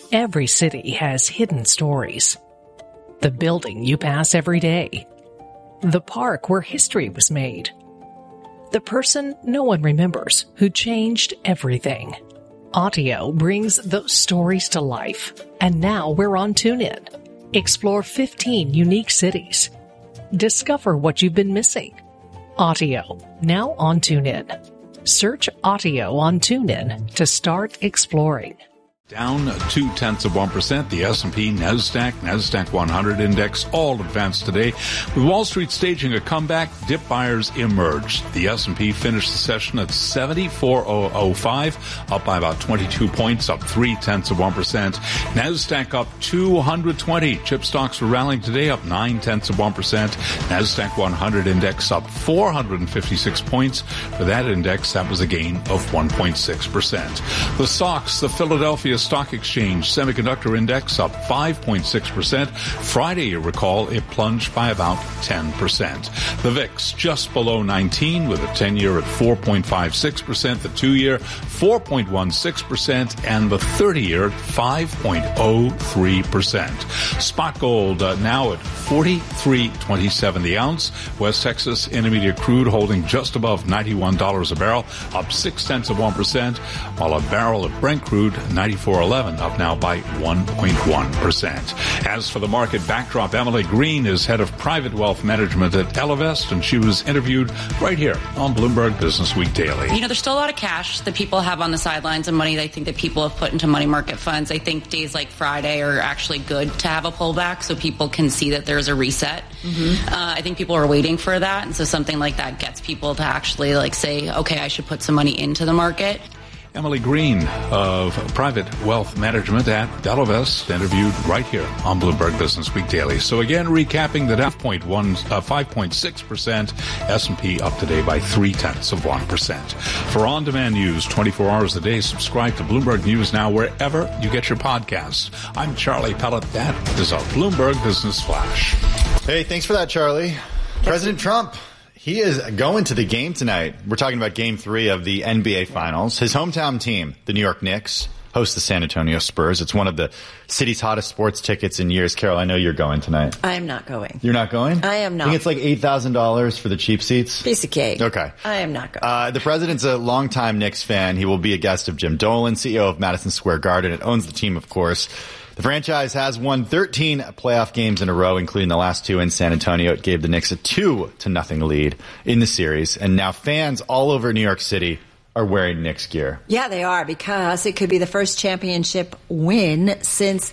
Every city has hidden stories. The building you pass every day. The park where history was made. The person no one remembers who changed everything. Audio brings those stories to life. And now we're on TuneIn. Explore 15 unique cities. Discover what you've been missing. Audio, now on TuneIn. Search Audio on TuneIn to start exploring. Down 0.2%. The S&P, NASDAQ 100 index all advanced today. With Wall Street staging a comeback, dip buyers emerged. The S&P finished the session at 74,005, up by about 22 points, up 0.3%. NASDAQ up 220. Chip stocks were rallying today, up 0.9%. NASDAQ 100 index up 456 points. For that index, that was a gain of 1.6%. The SOX, the Philadelphia Stock Exchange Semiconductor Index up 5.6%. Friday, you recall, it plunged by about 10%. The VIX just below 19 with a 10-year at 4.56%, the 2-year 4.16%, and the 30-year at 5.03%. Spot gold now at $43.27 the ounce. West Texas Intermediate crude holding just above $91 a barrel, up 0.6%, while a barrel of Brent crude 94.11, up now by 1.1%. As for the market backdrop, Emily Green is head of private wealth management at Ellevest, and she was interviewed right here on Bloomberg Business Week Daily. You know, there's still a lot of cash that people have on the sidelines and money I think that people have put into money market funds. I think days like Friday are actually good to have a pullback so people can see that there's a reset. I think people are waiting for that, and so something like that gets people to actually say, okay, I should put some money into the market. Emily Green of Private Wealth Management at Ellevest, interviewed right here on Bloomberg Business Week Daily. So again, recapping the 5.6%, S&P up today by 0.3%. For on-demand news 24 hours a day, subscribe to Bloomberg News Now wherever you get your podcasts. I'm Charlie Pellet. That is our Bloomberg Business Flash. Hey, thanks for that, Charlie. President Trump. He is going to the game tonight. We're talking about Game 3 of the NBA Finals. His hometown team, the New York Knicks, host the San Antonio Spurs. It's one of the city's hottest sports tickets in years. Carol, I know you're going tonight. I am not going. You're not going? I am not. I think it's like $8,000 for the cheap seats. Piece of cake. Okay. I am not going. The president's a longtime Knicks fan. He will be a guest of Jim Dolan, CEO of Madison Square Garden. It owns the team, of course. The franchise has won 13 playoff games in a row, including the last 2 in San Antonio. It gave the Knicks a 2-0 lead in the series. And now fans all over New York City are wearing Knicks gear. Yeah, they are, because it could be the first championship win since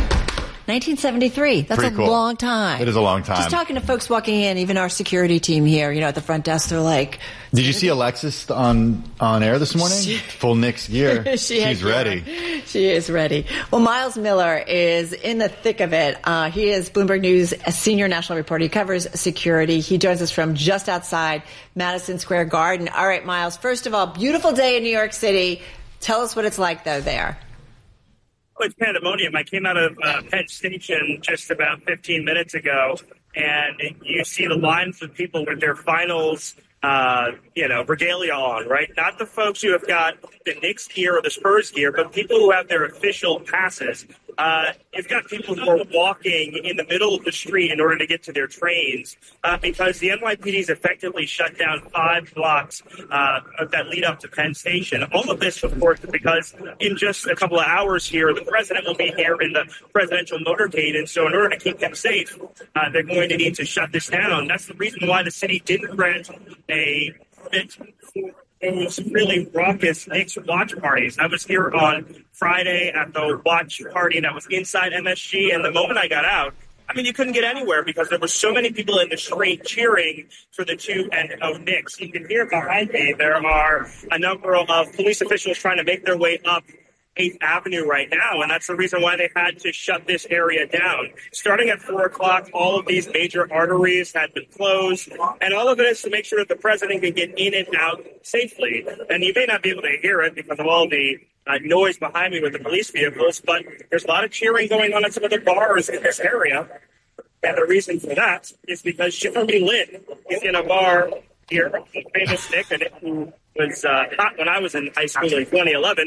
1973. That's Pretty a cool. long time. It is a long time. Just talking to folks walking in, even our security team here, at the front desk, they're like... Did you see Alexis on air this morning? Full Knicks gear. She's ready. She is ready. Well, Miles Miller is in the thick of it. He is Bloomberg News' senior national reporter. He covers security. He joins us from just outside Madison Square Garden. All right, Miles, first of all, beautiful day in New York City. Tell us what it's like, though, there. Oh, it's pandemonium. I came out of Penn Station just about 15 minutes ago, and you see the lines of people with their finals regalia on, right? Not the folks who have got the Knicks gear or the Spurs gear, but people who have their official passes. You've got people who are walking in the middle of the street in order to get to their trains because the NYPD's effectively shut down 5 blocks that lead up to Penn Station. All of this, of course, because in just a couple of hours here, the president will be here in the presidential motorcade, and so in order to keep them safe, they're going to need to shut this down. That's the reason why the city didn't grant a permit for those really raucous Knicks watch parties. I was here on Friday at the watch party that was inside MSG, and the moment I got out, you couldn't get anywhere because there were so many people in the street cheering for the 2-0 Knicks. You can hear behind me there are a number of police officials trying to make their way up 8th Avenue right now, and that's the reason why they had to shut this area down. Starting at 4 o'clock, all of these major arteries had been closed, and all of it is to make sure that the president can get in and out safely. And you may not be able to hear it because of all the noise behind me with the police vehicles, but there's a lot of cheering going on at some of the bars in this area. And the reason for that is because Jeremy Lin is in a bar here, famous Nick, who was hot when I was in high school in 2011.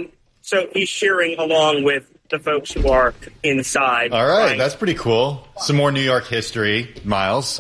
So he's cheering along with the folks who are inside. All right, that's pretty cool. Some more New York history, Miles.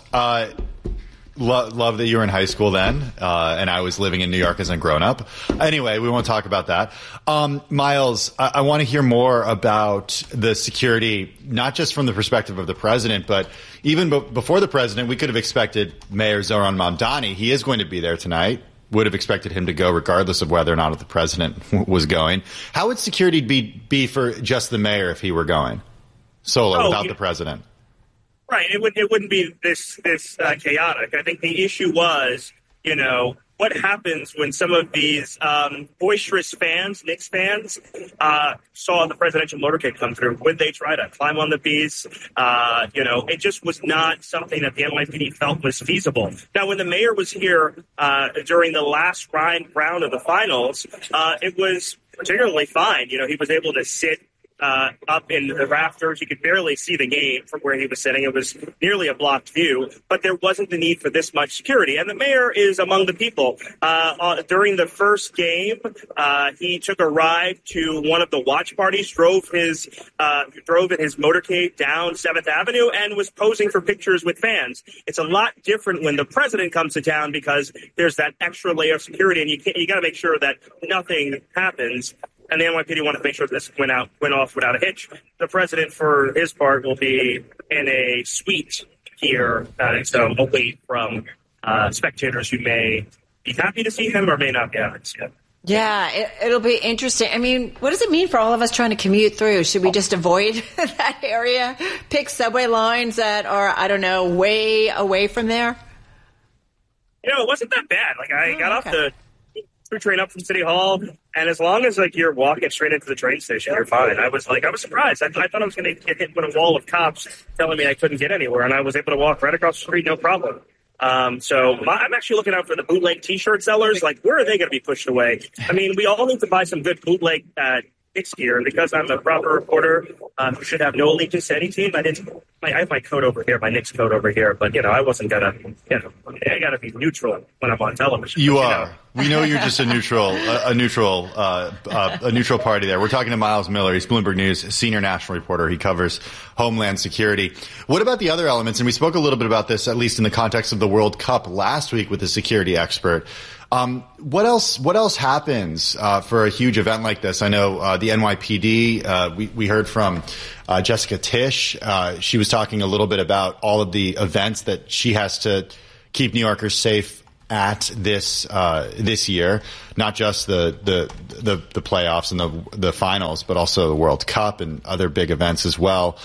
Love that you were in high school then, and I was living in New York as a grown-up. Anyway, we won't talk about that. Miles, I want to hear more about the security, not just from the perspective of the president, but even before the president, we could have expected Mayor Zoran Mamdani. He is going to be there tonight. Would have expected him to go regardless of whether or not the president was going. How would security be for just the mayor if he were going solo without the president? Right. It wouldn't be this chaotic. I think the issue was, what happens when some of these boisterous fans, Knicks fans, saw the presidential motorcade come through? Would they try to climb on the beast? It just was not something that the NYPD felt was feasible. Now, when the mayor was here during the last round of the finals, it was particularly fine. He was able to sit up in the rafters. You could barely see the game from where he was sitting. It was nearly a blocked view, but there wasn't the need for this much security. And the mayor is among the people. During the first game, he took a ride to one of the watch parties, drove in his motorcade down 7th Avenue, and was posing for pictures with fans. It's a lot different when the president comes to town because there's that extra layer of security, and you got to make sure that nothing happens. And the NYPD wanted to make sure this went off without a hitch. The president, for his part, will be in a suite here, so away from spectators who may be happy to see him or may not be happy to see him. Yeah, it'll be interesting. I mean, what does it mean for all of us trying to commute through? Should we just avoid that area, pick subway lines that are, way away from there? It wasn't that bad. I got off the train up from City Hall, and as long as you're walking straight into the train station, you're fine. I was surprised. I thought I was going to get hit with a wall of cops telling me I couldn't get anywhere, and I was able to walk right across the street, no problem. So I'm actually looking out for the bootleg T-shirt sellers. Where are they going to be pushed away? I mean, we all need to buy some good bootleg Knicks gear, and because I'm a proper reporter who should have no allegiance to any team, I have my coat over here, my Knicks coat over here, but I wasn't gonna, I gotta be neutral when I'm on television. You are. We know you're just a neutral party there. We're talking to Miles Miller. He's Bloomberg News senior national reporter. He covers Homeland Security. What about the other elements? And we spoke a little bit about this, at least in the context of the World Cup last week with a security expert. What else happens for a huge event like this? I know the NYPD. We heard from Jessica Tisch. She was talking a little bit about all of the events that she has to keep New Yorkers safe at this year, not just the playoffs and the finals, but also the World Cup and other big events as well.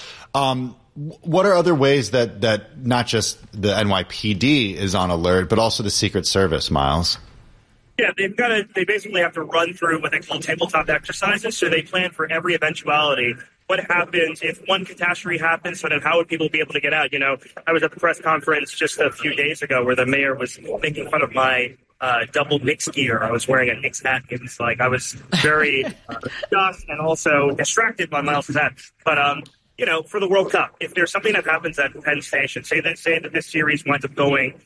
What are other ways that not just the NYPD is on alert, but also the Secret Service, Miles? Yeah, they basically have to run through what they call tabletop exercises. So they plan for every eventuality. What happens if one catastrophe happens? So then how would people be able to get out? I was at the press conference just a few days ago where the mayor was making fun of my double Knicks gear. I was wearing a Knicks hat. It was I was very shocked and also distracted by Miles' hat. But for the World Cup, if there's something that happens at Penn Station, say that this series winds up going,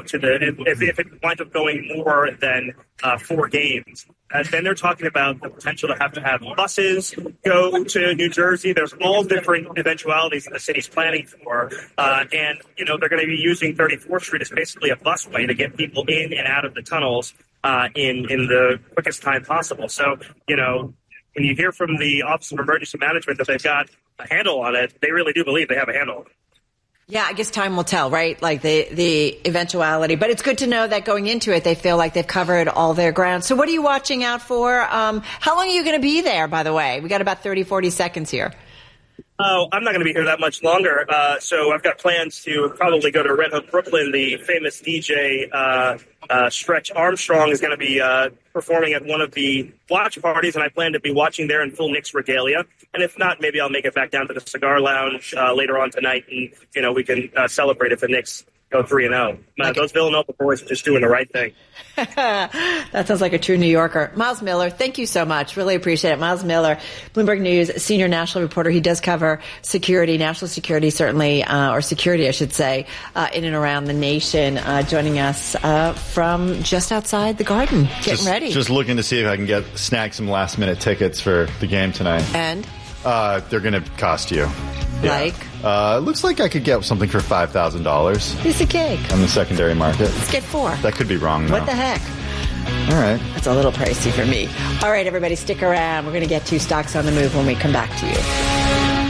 if it winds up going more than 4 games, then they're talking about the potential to have buses go to New Jersey. There's all different eventualities that the city's planning for. And they're going to be using 34th Street as basically a busway to get people in and out of the tunnels in the quickest time possible. So, when you hear from the Office of Emergency Management that they've got a handle on it, they really do believe they have a handle. Yeah, I guess time will tell, right? The eventuality. But it's good to know that going into it, they feel like they've covered all their ground. So what are you watching out for? How long are you going to be there, by the way? We got about 30, 40 seconds here. Oh, I'm not going to be here that much longer. So I've got plans to probably go to Red Hook, Brooklyn. The famous DJ Stretch Armstrong is going to be performing at one of the watch parties, and I plan to be watching there in full Knicks regalia. And if not, maybe I'll make it back down to the cigar lounge later on tonight, and we can celebrate if the Knicks go 3-0. Those Villanova boys are just doing the right thing. That sounds like a true New Yorker. Miles Miller, thank you so much. Really appreciate it. Miles Miller, Bloomberg News senior national reporter. He does cover security, national security, certainly, or security, I should say, in and around the nation, joining us from just outside the Garden, getting ready. Just looking to see if I can snag some last-minute tickets for the game tonight. And? They're going to cost you. Like? It looks like I could get something for $5,000. Piece of cake. On the secondary market. Let's get 4. That could be wrong, though. What the heck? All right. That's a little pricey for me. All right, everybody, stick around. We're going to get to Stocks on the Move when we come back to you.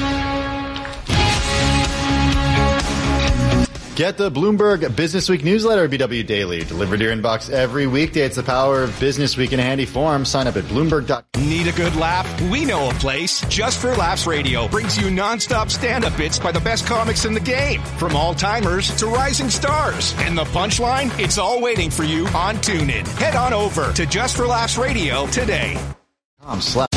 Get the Bloomberg Business Week newsletter, BW Daily, delivered to your inbox every weekday. It's the power of Business Week in a handy form. Sign up at Bloomberg.com. Need a good laugh? We know a place. Just for Laughs Radio brings you nonstop stand-up bits by the best comics in the game, from all-timers to rising stars. And the punchline? It's all waiting for you on TuneIn. Head on over to Just for Laughs Radio today.